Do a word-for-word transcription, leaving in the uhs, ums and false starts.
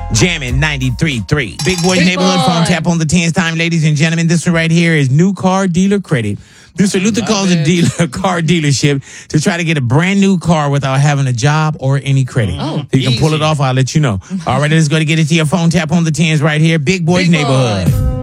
Jamming ninety-three point three. Big Boy's Big Neighborhood Boy. phone tap on the tens time, ladies and gentlemen. This one right here is new car dealer credit. Mister Luther calls a dealer, car dealership to try to get a brand new car without having a job or any credit. Oh, if you can pull it easy. off, I'll let you know. All right, let's go to get it to your phone tap on the tens right here. Big Boy's Big Boy. Neighborhood.